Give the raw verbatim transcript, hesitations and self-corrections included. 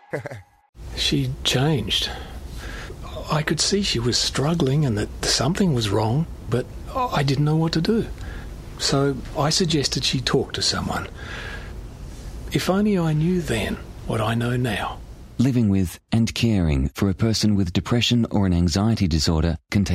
She changed. I could see she was struggling and that something was wrong, but I didn't know what to do. So I suggested she talk to someone. If only I knew then what I know now. Living with and caring for a person with depression or an anxiety disorder can take